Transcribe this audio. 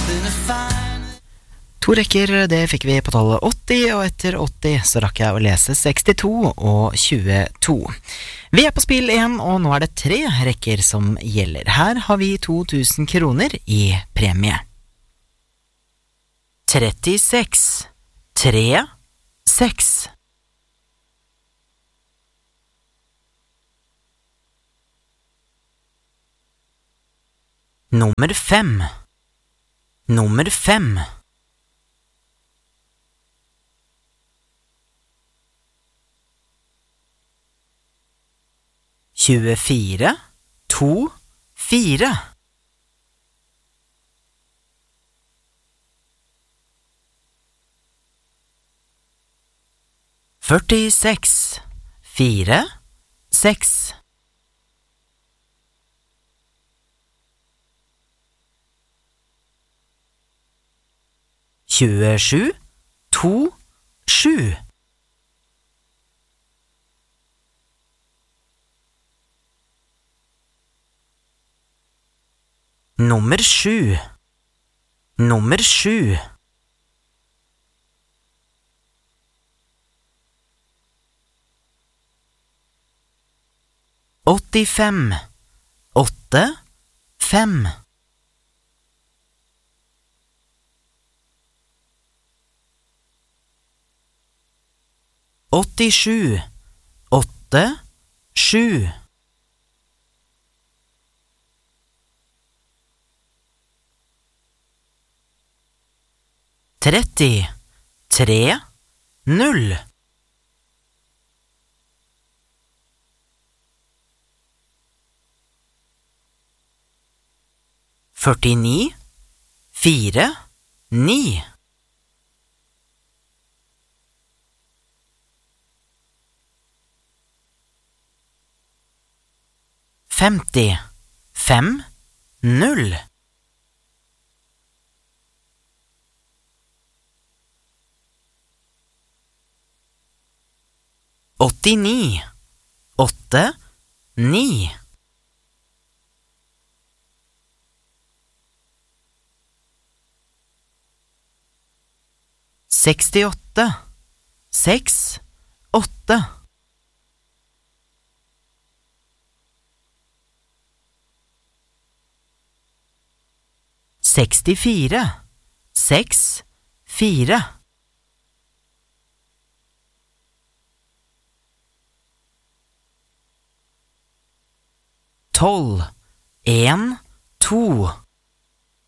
To rekker, det fikk vi på tallet 80, og etter 80 så rakk jeg å lese 62 og 22. Vi på spill 1, og nå det 3 rekker som gjelder. Her har vi 2000 kroner i premie. 36, 3, 6. Nummer 5. Nummer 5. 24, 2, 4. 46, 4, 6. 27, 2, 7. 7. Nummer 7. 85, 8, 5. 87, 8, 7. 30, 3, 0. 49, 4, 9. 50, 5, 0. 89, 8, 9. 68, 6, 8. 64, 6, 4. 12, 1, 2.